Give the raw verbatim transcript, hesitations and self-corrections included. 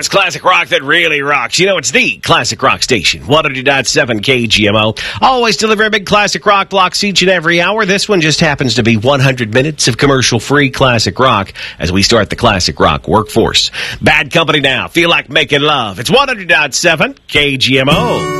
It's classic rock that really rocks. You know, it's the classic rock station, one hundred point seven K G M O. Always delivering big classic rock blocks each and every hour. This one just happens to be one hundred minutes of commercial-free classic rock as we start the classic rock workforce. Bad Company now. Feel like making love. It's one hundred point seven K G M O.